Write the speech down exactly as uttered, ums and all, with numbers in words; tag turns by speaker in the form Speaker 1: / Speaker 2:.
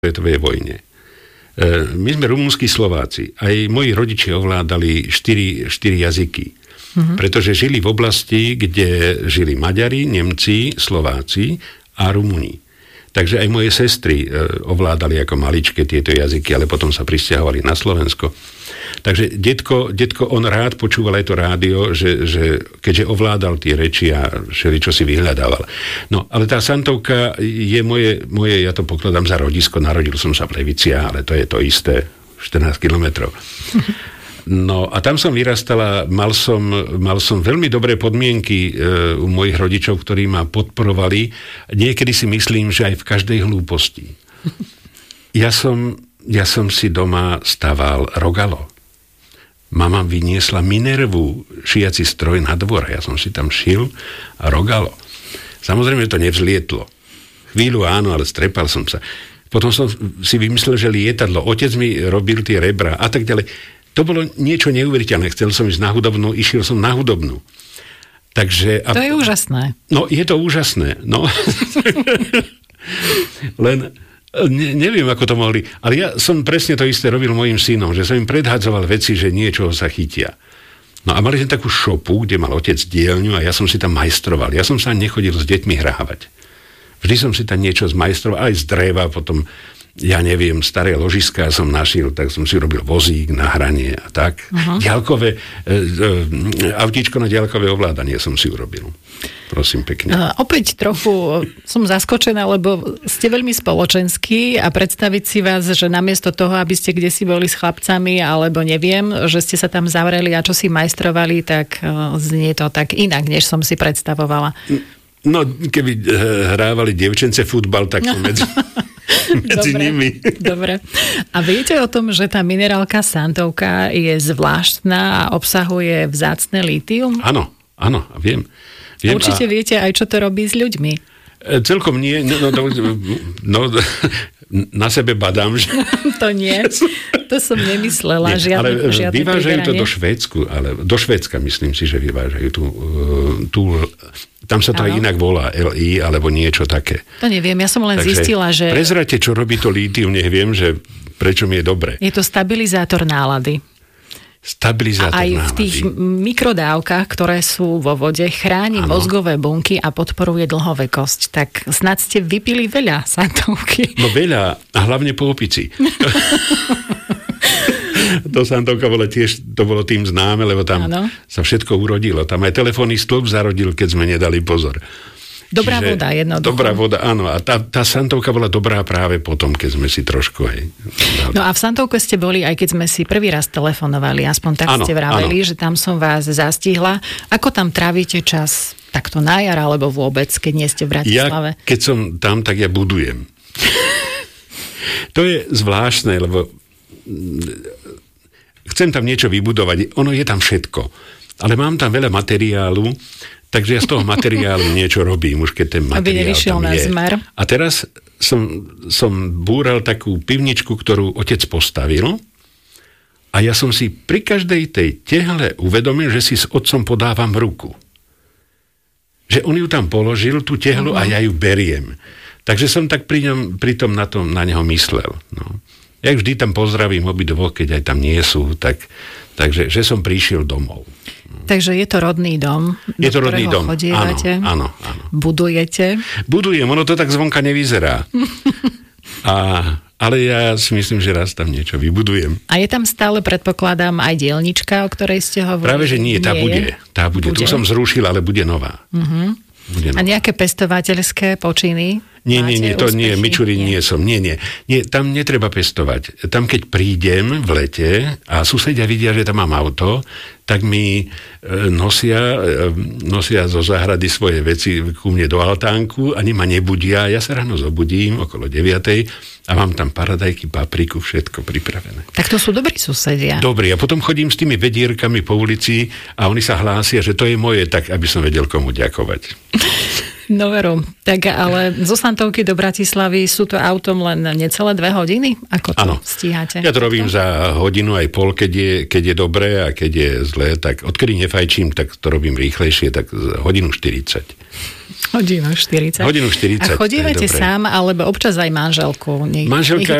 Speaker 1: svetovej vojne. My sme rumunskí Slováci. Aj moji rodičia ovládali štyri, štyri jazyky. Mm-hmm. Pretože žili v oblasti, kde žili Maďari, Nemci, Slováci a Rumúni. Takže aj moje sestry ovládali ako maličké tieto jazyky, ale potom sa prisťahovali na Slovensko. Takže detko, detko, on rád počúval aj to rádio, že, že keďže ovládal tie reči a všeličo si vyhľadával. No, ale tá Santovka je moje, moje, ja to pokladám za rodisko, narodil som sa v Leviciach, ale to je to isté, štrnásť kilometrov. No a tam som vyrastala, mal som, mal som veľmi dobré podmienky e, u mojich rodičov, ktorí ma podporovali. Niekedy si myslím, že aj v každej hlúposti. Ja som, ja som si doma staval rogalo. Mama vyniesla Minervu, šiaci stroj na dvor. Ja som si tam šil a rogalo. Samozrejme, to nevzlietlo. Chvíľu áno, ale strepal som sa. Potom som si vymyslel, že lietadlo. Otec mi robil tie rebra a tak ďalej. To bolo niečo neuveriteľné. Chcel som ísť na hudobnú, išiel som na hudobnú. Takže, a...
Speaker 2: To je úžasné.
Speaker 1: No, je to úžasné. No. Len ne, neviem, ako to mohli. Ale ja som presne to isté robil mojim synom, že som im predhadzoval veci, že niečoho sa chytia. No a mali sme takú šopu, kde mal otec dielňu a ja som si tam majstroval. Ja som sa nechodil s deťmi hrávať. Vždy som si tam niečo zmajstroval, aj z dreva, potom ja neviem, staré ložiská som našiel, tak som si robil vozík na hranie a tak. Uh-huh. Diaľkové, e, e, autíčko na diaľkové ovládanie som si urobil. Prosím, pekne.
Speaker 2: Uh, opäť trochu som zaskočená, lebo ste veľmi spoločenskí a predstaviť si vás, že namiesto toho, aby ste kdesi boli s chlapcami, alebo neviem, že ste sa tam zavreli a čo si majstrovali, tak uh, znie to tak inak, než som si predstavovala.
Speaker 1: No, keby hrávali dievčence futbal, tak som medzi... medzi
Speaker 2: dobre,
Speaker 1: nimi.
Speaker 2: Dobre. A viete o tom, že tá minerálka Santovka je zvláštna a obsahuje vzácne lítium?
Speaker 1: Áno, áno, viem. viem
Speaker 2: Určite
Speaker 1: a...
Speaker 2: viete aj, čo to robí s ľuďmi.
Speaker 1: E, celkom nie. No, no, no, na sebe badám, že...
Speaker 2: To nie. To som nemyslela.
Speaker 1: Nie,
Speaker 2: žiadne,
Speaker 1: ale
Speaker 2: žiadne
Speaker 1: vyvážajú
Speaker 2: priberanie.
Speaker 1: to do Švédsku, ale do Švédska myslím si, že vyvážajú tú... tú tam sa to ano. Aj inak volá el í alebo niečo také.
Speaker 2: To neviem, ja som len
Speaker 1: Takže
Speaker 2: zistila, že...
Speaker 1: prezrate, čo robí to lítium, nech viem, že prečo mi je dobre.
Speaker 2: Je to stabilizátor nálady.
Speaker 1: Stabilizátor
Speaker 2: aj
Speaker 1: nálady.
Speaker 2: V tých mikrodávkach, ktoré sú vo vode, chráni ano. Mozgové bunky a podporuje dlhovekosť. Tak snad ste vypili veľa Santovky.
Speaker 1: No veľa, a hlavne po opici. To Santovka bolo tiež, to bolo tým známe, lebo tam ano. Sa všetko urodilo. Tam aj telefónny stĺp zarodil, keď sme nedali pozor.
Speaker 2: Dobrá
Speaker 1: Čiže,
Speaker 2: voda, jednoducho.
Speaker 1: Dobrá voda, áno. A tá, tá Santovka bola dobrá práve potom, keď sme si trošku aj...
Speaker 2: No a v Santovke ste boli, aj keď sme si prvý raz telefonovali, aspoň tak ano, ste vraveli, ano. Že tam som vás zastihla. Ako tam trávite čas? Takto na jar, alebo vôbec, keď nie ste v Bratislave?
Speaker 1: Ja, keď som tam, tak ja budujem. To je zvláštne, lebo chcem tam niečo vybudovať. Ono je tam všetko. Ale mám tam veľa materiálu, takže ja z toho materiálu niečo robím, už keď ten materiál tam je. Zmer. A teraz som, som búral takú pivničku, ktorú otec postavil a ja som si pri každej tej tehle uvedomil, že si s otcom podávam ruku. Že on ju tam položil, tú tehlu, uh-huh. a ja ju beriem. Takže som tak pri ňom, pri tom na, tom na neho myslel. No. Ja vždy tam pozdravím obidvoch, keď aj tam nie sú, tak, takže že som prišiel domov.
Speaker 2: Takže je to rodný dom, do
Speaker 1: je to rodný dom.
Speaker 2: Chodievate,
Speaker 1: áno, áno, áno.
Speaker 2: Budujete.
Speaker 1: Budujem, ono to tak zvonka nevyzerá. A, ale ja si myslím, že raz tam niečo vybudujem.
Speaker 2: A je tam stále, predpokladám, aj dielnička, o ktorej ste hovorili?
Speaker 1: Práve, že nie, tá nie bude. Tá bude. bude. Tu som zrušil, ale bude nová. Uh-huh. Bude nová.
Speaker 2: A nejaké pestovateľské počiny?
Speaker 1: Nie, nie, nie, to
Speaker 2: úspechy?
Speaker 1: nie, Mičurín nie. nie som, nie, nie, nie. Tam netreba pestovať. Tam, keď prídem v lete a susedia vidia, že tam mám auto, tak mi nosia, nosia zo záhrady svoje veci ku mne do altánku, ani ma nebudia. Ja sa ráno zobudím okolo deviatej a mám tam paradajky, papriku, všetko pripravené.
Speaker 2: Tak to sú dobrí susedia.
Speaker 1: Dobrí. A potom chodím s tými vedierkami po ulici a oni sa hlásia, že to je moje, tak aby som vedel komu ďakovať.
Speaker 2: No veru, tak ale zo Santovky do Bratislavy sú to autom len necelé dve hodiny? Ako to ano. Stíhate?
Speaker 1: Ja to robím za hodinu aj pol, keď je, keď je dobré a keď je zlé, tak odkedy nefajčím, tak to robím rýchlejšie, tak za hodinu štyridsať.
Speaker 2: Hodinu štyridsať.
Speaker 1: Hodinu štyridsať.
Speaker 2: A chodívate sám, alebo občas aj manželku? Nie,
Speaker 1: Manželka